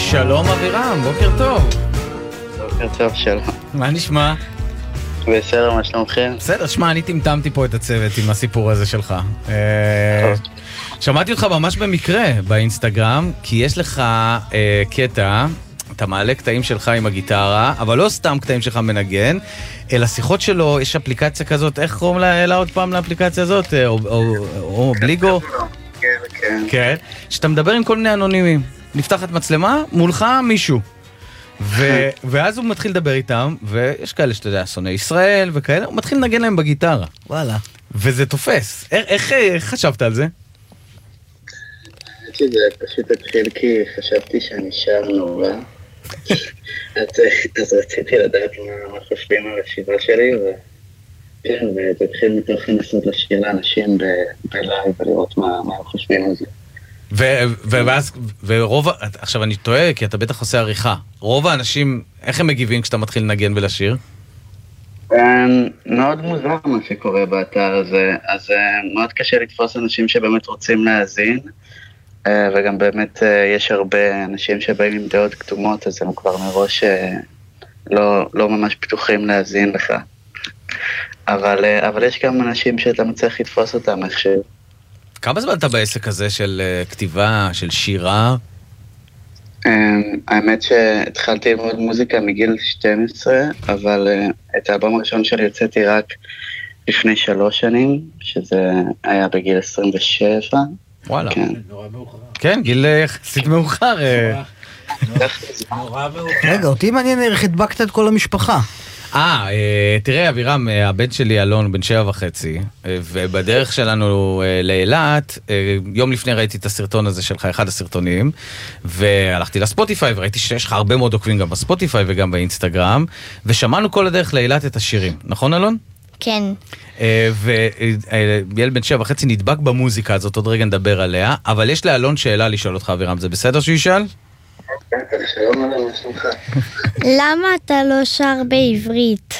שלום אבירם, בוקר טוב. בוקר טוב, שלום. מה נשמע? בסדר, מה שלומכם? בסדר, שמע, אני טמטמתי פה את הצוות עם הסיפור הזה שלך. שמעתי אותך ממש במקרה באינסטגרם, כי יש לך קטע, אתה מעלה קטעים שלך עם הגיטרה, אבל לא סתם קטעים שלך מנגן, אלא שיחות שלו, יש אפליקציה כזאת, איך קוראים לה עוד פעם לאפליקציה הזאת? או בליגו? כן. שאתה מדבר עם כל מיני אנונימים. נפתחת מצלמה, מולך מישהו. ואז הוא מתחיל לדבר איתם, ויש כאלה שאתה יודע, שונאי ישראל וכאלה, הוא מתחיל לנגן להם בגיטרה. וואלה. וזה תופס. איך חשבת על זה? זה פשוט התחיל כי חשבתי שאני שר נורא. אז רציתי לדעת מה חושבים על השירה שלי, וכן, וזה התחיל מתוך לנסות לשיר לאנשים בלייב ולראות מה הם חושבים על זה. ורוב, עכשיו אני טועה, כי אתה בטח עושה עריכה. רוב האנשים, איך הם מגיבים כשאתה מתחיל לנגן ולשיר? מאוד מוזר מה שקורה באתר הזה, אז מאוד קשה לתפוס אנשים שבאמת רוצים להאזין, וגם באמת יש הרבה אנשים שבאים עם דעות קדומות, אז הם כבר מראש לא ממש פתוחים להאזין לך. אבל יש גם אנשים שאתה מצליח לתפוס אותם איכשהו. כמה זמן אתה בעסק הזה של כתיבה, של שירה? האמת שהתחלתי ללמוד מוזיקה מגיל 12, אבל את האלבום הראשון שלי יוצאתי רק לפני 3 שנים, שזה היה בגיל 27. וואלה. כן. נורא מאוחר. כן, גיל יחסית מאוחר. נורא מאוחר. רגע, אותי מעניין איך הדבקת את כל המשפחה. תראה אבירם, הבן שלי אלון, בן 7.5, ובדרך שלנו לאילת, יום לפני ראיתי את הסרטון הזה שלך, אחד הסרטונים, והלכתי לספוטיפיי, וראיתי שיש לך הרבה מאוד עוקבים גם בספוטיפיי וגם באינסטגרם, ושמענו כל הדרך לאילת את השירים, נכון אלון? כן. וילד בן 7.5 נדבק במוזיקה הזאת, עוד רגע נדבר עליה, אבל יש לאלון שאלה לשאול אותך אבירם, זה בסדר שהוא ישאל? שלום עליהם, מה שלומך? למה אתה לא שר בעברית?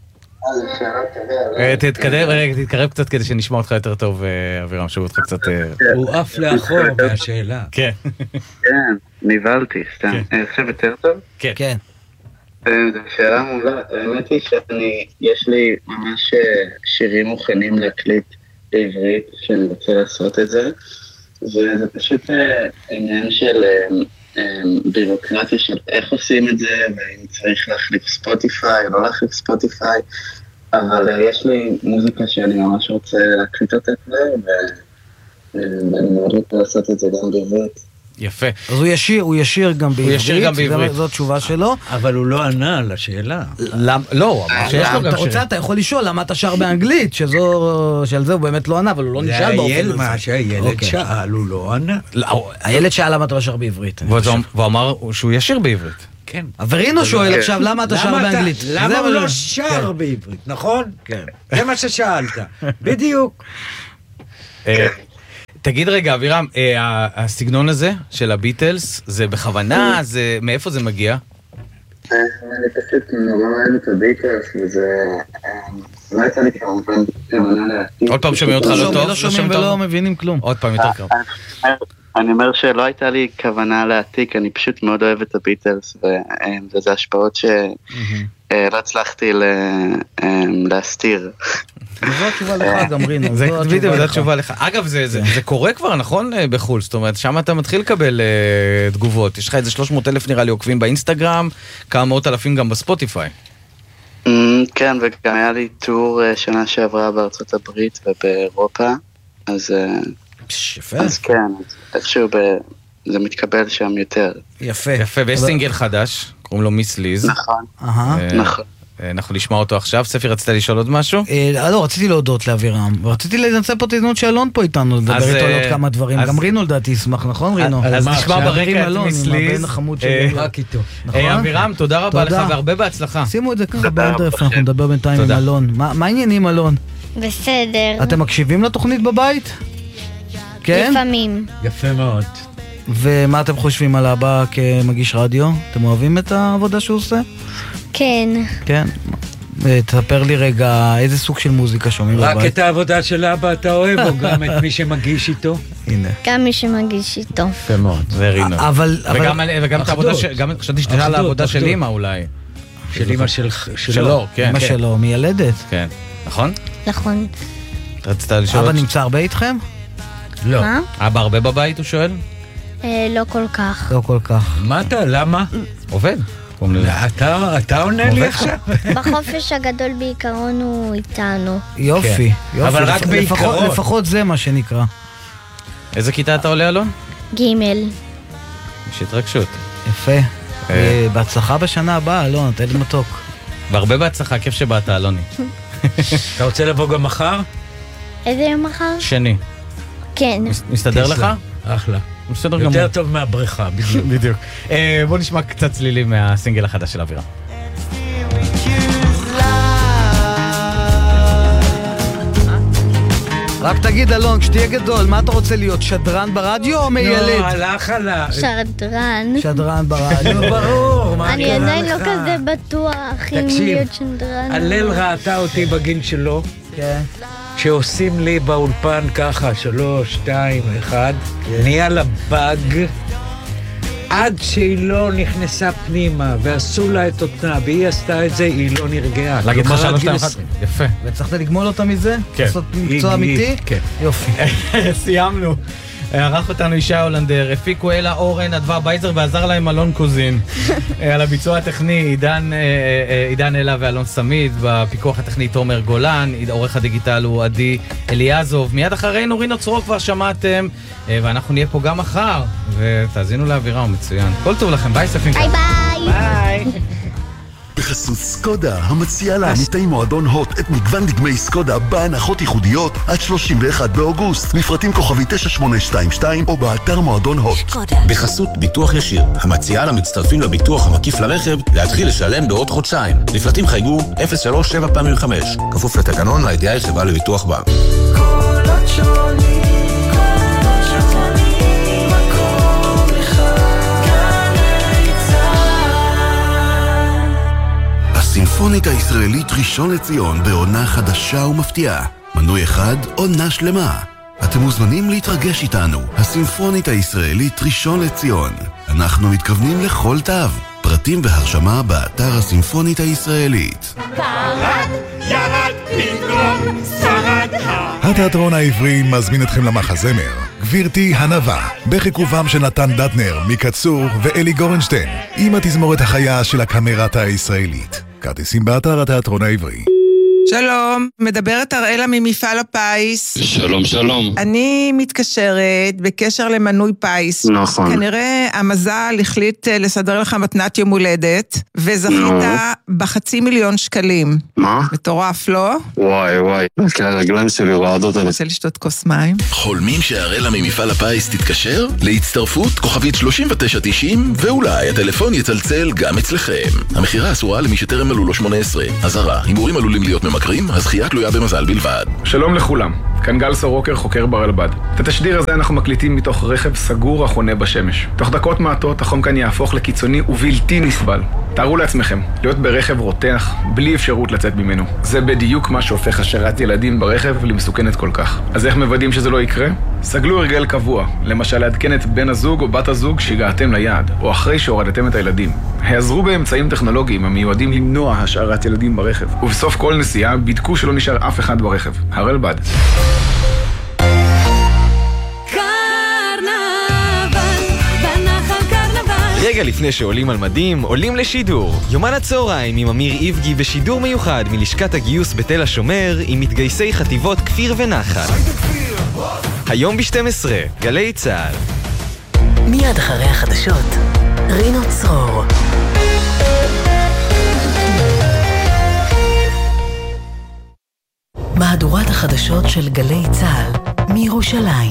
תתקרב קצת כדי שנשמע אותך יותר טוב, אבירם, שוב אותך קצת... הוא אף לאחור מהשאלה. כן. כן, ניבלתי, סתם. עכשיו יותר טוב? כן. זו שאלה מעולה. האמת היא יש לי ממש שירים מוכנים להקליט בעברית, שאני רוצה לעשות את זה, וזה פשוט עניין של בירוקרטיה של איך עושים את זה, ואם צריך להחליף ספוטיפיי או לא להחליף ספוטיפיי, אבל יש לי מוזיקה שאני ממש רוצה להקליט אותה כבר, ואני מאוד רוצה לעשות את זה גם בעברית. יפה. אז הוא ישיר גם בעברית, זו תשובה שלו. אבל הוא לא ענה על השאלה. לא, שיש לו גם שירים. אתה יכול לשאול למה אתה שר באנגלית, שעל זה הוא באמת לא ענה, אבל הוא לא נשאל באופן הזה. מה שהילד שאל, הוא לא ענה. הילד שאל למה אתה לא שר בעברית. והוא אמר שהוא ישיר בעברית. כן. ורינו שואל עכשיו למה אתה שר באנגלית. למה הוא לא שר בעברית, נכון? כן. זה מה ששאלת. בדיוק. תגיד רגע, אבירם, הסגנון הזה של הביטלס, זה בכוונה? מאיפה זה מגיע? אני פשוט נורא אוהב את הביטלס, וזה... לא הייתה לי כמובן כוונה להעתיק. עוד פעם שומעים אותך לא טוב? לא שומעים ולא מבינים כלום. עוד פעם יותר קרוב. אני אומר שלא הייתה לי כוונה להעתיק, אני פשוט מאוד אוהב את הביטלס, וזה השפעות שלא הצלחתי להסתיר. זו התשובה לך גם, רינו. זו התשובה לך. אגב, זה קורה כבר, נכון? בחול. זאת אומרת, שם אתה מתחיל לקבל תגובות. יש לך איזה 300,000 נראה לי עוקבים באינסטגרם, כמה מאות אלפים גם בספוטיפיי. כן, וגם היה לי טור שנה שעברה בארצות הברית ובאירופה, אז כן, איכשהו זה מתקבל שם יותר. יפה. ויש סינגל חדש, קוראים לו מיס ליז. נכון. אנחנו נשמע אותו עכשיו. ספי, רצית לשאול עוד משהו? לא, רציתי להודות לאבירם, ורציתי לנצל פה את הזדמנות שאלון פה איתנו, לדבר איתו על עוד כמה דברים. גם רינו לדעתי ישמח, נכון רינו? אז נשמע ברקע את מיס ליז. עם הבן החמוד שלי. רק איתו. אבירם, תודה רבה לך והרבה בהצלחה. שימו את זה ככה באנדרף, אנחנו נדבר בינתיים עם אלון. מה העניינים אלון? בסדר. אתם מקשיבים לתוכנית בבית? כן? לפעמים. יפה מאוד. ומה אתם חושבים על הבא כמגיש רדיו? אתם אוהבים את העבודה שהוא עושה? כן. כן. תספר לי רגע איזה סוג של מוזיקה שומעים בבית. רק את העבודה של אבא אתה אוהב, או גם את מי שמגיש איתו? הנה. גם מי שמגיש איתו. יפה מאוד, זה רינו. וגם את העבודה, חשבתי שתשאל על העבודה של אמא אולי. של אמא שלו. כן. אמא שלו מיילדת. כן, נכון? נכון. רצית לשאול? אבא נמצא הרבה איתכם? לא. מה? אבא הרבה בבית, הוא שואל? לא כל כך. לא כל כך. מה אתה? למה? עובד. אתה עונה לי עכשיו? בחופש הגדול בעיקרון הוא איתנו. יופי. אבל רק בעיקרון. לפחות זה מה שנקרא. איזה כיתה אתה עולה, אלון? ג' יש התרגשות. יפה. בהצלחה בשנה הבאה, אלון, אתה ילד מתוק. והרבה בהצלחה, כיף שבאת, אלוני. אתה רוצה לבוא גם מחר? איזה יום מחר? שני. כן. מסתדר לך? אחלה. בסדר גמור. יותר טוב מהבריכה, בדיוק. בדיוק. בוא נשמע קצת צלילים מהסינגל החדש של אווירה. רק תגיד, אלון, כשתהיה גדול, מה אתה רוצה להיות? שדרן ברדיו או מיילד? לא, הלך עליו. שדרן. שדרן ברדיו. ברור. אני עדיין לא כזה בטוח אם להיות שדרן. הלל ראתה אותי בגיל שלו. כן. שעושים לי באולפן ככה, 3, 2, 1, נהיה לה באג, עד שהיא לא נכנסה פנימה, ועשו לה את אותנה, והיא עשתה את זה, היא לא נרגעה. להגיד לך 3, 2, 1. יפה. וצריכת לגמול אותה מזה? כן. לעשות מקצוע אמיתי? כן. יופי. סיימנו. ערך אותנו ישי הולנדר, הפיקו אלה אורן, אדווה בייזר, ועזר להם אלון קוזין. על הביצוע הטכני, עידן אלה ואלון סמיד, בפיקוח הטכני תומר גולן, עורך הדיגיטל הוא עדי אליעזוב. מיד אחרינו רינו צרור כבר שמעתם, ואנחנו נהיה פה גם מחר, ותאזינו לאווירה, הוא מצוין. כל טוב לכם, ביי ספינקה. ביי ביי. ביי. בחסות סקודה, המציעה לעמיתי מועדון הוט את מגוון דגמי סקודה בהנחות ייחודיות עד 31 באוגוסט. מפרטים כוכבי 9822 או באתר מועדון הוט. בחסות ביטוח ישיר, המציעה למצטרפים לביטוח המקיף לרכב להתחיל לשלם בעוד חודשיים. לפרטים חייגו 037 כפוף לתקנון הידיעה חברה לביטוח בע"מ. הסימפונית הישראלית ראשון לציון בעונה חדשה ומפתיעה. מנוי אחד, עונה שלמה. אתם מוזמנים להתרגש איתנו. הסימפונית הישראלית ראשון לציון. אנחנו מתכוונים לכל תו. פרטים והרשמה באתר הסימפונית הישראלית. פרד, ירד, פתאום, שרד. התיאטרון העברי מזמין אתכם למחזמר גבירתי הנווה, בחיכובם של נתן דטנר, מיקה צור ואלי גורנשטיין, עם התזמורת החיה של הקאמרטה הישראלית. כרטיסים באתר התיאטרון העברי. שלום, מדברת אראלה ממפעל הפיס. שלום, שלום. אני מתקשרת בקשר למנוי פיס. נכון. כנראה המזל החליט לסדר לך מתנת יום הולדת, וזכית ב500,000 שקלים. מה? מטורף, לא? וואי, כי הרגליים שלי רועדות עליי. רוצה לשתות כוס מים? חולמים שהראלה ממפעל הפיס תתקשר? להצטרפות כוכבית 3990, ואולי הטלפון יצלצל גם אצלכם. המחירה אסורה למי שטרם מלאו לו 18. אזהרה, הימורים עלולים להיות ממכרים, הזכייה תלויה במזל בלבד. שלום לכולם, כאן גל סורוקר, חוקר ברלב"ד. את התשדיר הזה אנחנו מקליטים מתוך רכב סגור החונה בשמש. תוך דקות מעטות החום כאן יהפוך לקיצוני ובלתי נסבל. תארו לעצמכם, להיות ברכב רותח, בלי אפשרות לצאת ממנו. זה בדיוק מה שהופך השארת ילדים ברכב למסוכנת כל כך. אז איך מוודאים שזה לא יקרה? סגלו הרגל קבוע, למשל לעדכן את בן הזוג או בת הזוג שהגעתם ליעד, או אחרי שהורדתם את הילדים. העזרו באמצעים טכנולוגיים המיועדים למנוע השארת ילדים ברכב. ובסוף כל נסיעה בדקו שלא נשאר אף אחד ברכב. הרלב"ד. רגע לפני שעולים על מדים, עולים לשידור. יומן הצהריים עם אמיר איבגי בשידור מיוחד מלשכת הגיוס בתל השומר עם מתגייסי חטיבות כפיר ונחל. היום ב-12, גלי צה"ל. מיד אחרי החדשות, רינו צרור. מהדורת החדשות של גלי צה"ל מירושלים.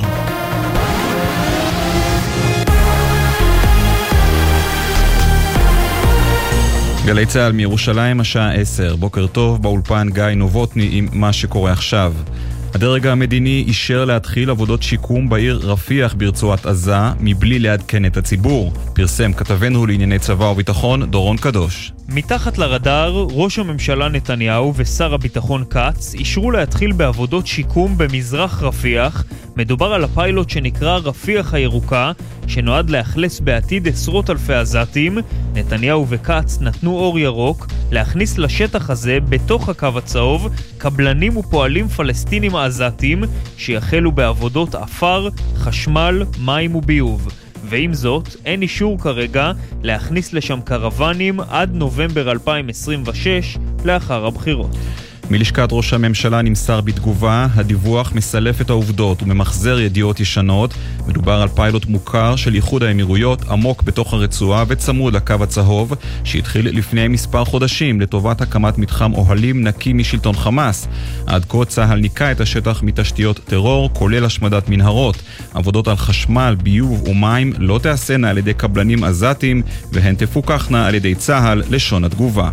גלי צה"ל מירושלים, השעה 10. בוקר טוב, באולפן גיא נובוטני עם מה שקורה עכשיו. הדרג המדיני אישר להתחיל עבודות שיקום בעיר רפיח ברצועת עזה מבלי לעדכן את הציבור. פרסם כתבנו לענייני צבא וביטחון דורון קדוש. מתחת לרדאר, ראש הממשלה נתניהו ושר הביטחון קץ אישרו להתחיל בעבודות שיקום במזרח רפיח. מדובר על הפיילוט שנקרא רפיח הירוקה, שנועד להכלס בעתיד עשרות אלפי עזתים. נתניהו וקץ נתנו אור ירוק להכניס לשטח הזה בתוך הקו הצהוב קבלנים ופועלים פלסטינים עזתים שיחלו בעבודות אפר, חשמל, מים וביוב. ועם זאת, אין אישור כרגע להכניס לשם קרוונים עד נובמבר 2026 לאחר הבחירות. מלשכת ראש הממשלה נמסר בתגובה, הדיווח מסלף את העובדות וממחזר ידיעות ישנות. מדובר על פיילוט מוכר של איחוד האמירויות עמוק בתוך הרצועה וצמוד לקו הצהוב, שהתחיל לפני מספר חודשים לטובת הקמת מתחם אוהלים נקי משלטון חמאס. עד כה צהל ניקה את השטח מתשתיות טרור, כולל השמדת מנהרות. עבודות על חשמל, ביוב ומים לא תעשנה על ידי קבלנים עזתים, והן תפוקחנה על ידי צהל, לשון התגובה.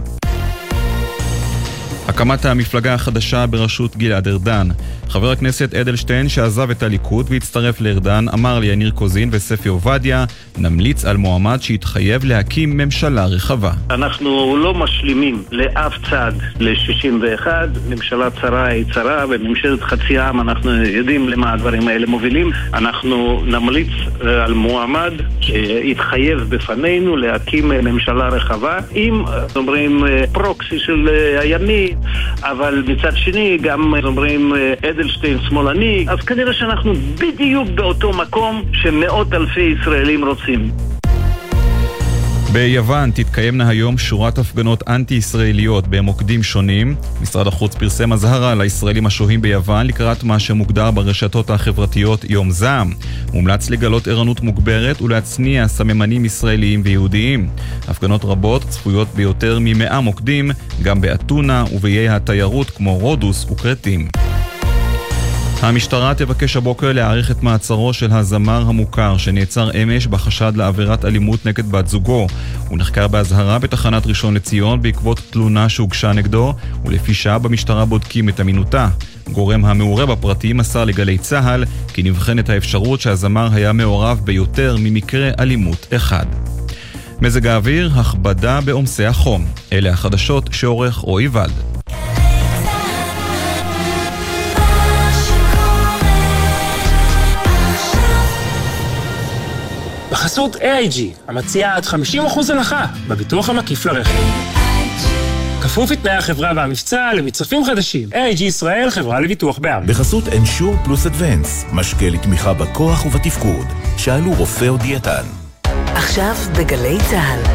הקמת המפלגה החדשה בראשות גלעד ארדן. חבר הכנסת אדלשטיין שעזב את הליכוד והצטרף לארדן אמר ליניר קוזין וספי עובדיה, נמליץ על מועמד שהתחייב להקים ממשלה רחבה. אנחנו לא משלימים לאף צד ל-61, ממשלה צרה היא צרה, וממשלת חצי עם אנחנו יודעים למה הדברים האלה מובילים. אנחנו נמליץ על מועמד שהתחייב בפנינו להקים ממשלה רחבה, עם אומרים פרוקסי של הימין, אבל מצד שני גם אומרים אדלשטיין שמאלני, אז כנראה שאנחנו בדיוק באותו מקום שמאות אלפי ישראלים רוצים. ביוון תתקיימנה היום שורת הפגנות אנטי-ישראליות במוקדים שונים. משרד החוץ פרסם אזהרה לישראלים השוהים ביוון לקראת מה שמוגדר ברשתות החברתיות יום זעם. מומלץ לגלות ערנות מוגברת ולהצניע סממנים ישראליים ויהודיים. הפגנות רבות צפויות ביותר מ100 מוקדים, גם באתונה ובאיי התיירות כמו רודוס וקרטים. המשטרה תבקש הבוקר להאריך את מעצרו של הזמר המוכר שנעצר אמש בחשד לעבירת אלימות נגד בת זוגו. הוא נחקר בהזהרה בתחנת ראשון לציון בעקבות תלונה שהוגשה נגדו, ולפי שעה במשטרה בודקים את אמינותה. גורם המעורה בפרטים מסר לגלי צהל כי נבחן את האפשרות שהזמר היה מעורב ביותר ממקרה אלימות אחד. מזג האוויר, הכבדה בעומסי החום. אלה החדשות שעורך רועי ולד. בחסות AIG, המציעה עד 50% הנחה בביטוח המקיף לרכב. כפוף לתנאי החברה והמבצע למצרפים חדשים. AIG ישראל, חברה לביטוח בע"מ. בחסות Ensure Plus Advance, משקה לתמיכה בכוח ובתפקוד. שאלו רופא או דיאטן. עכשיו בגלי צהל.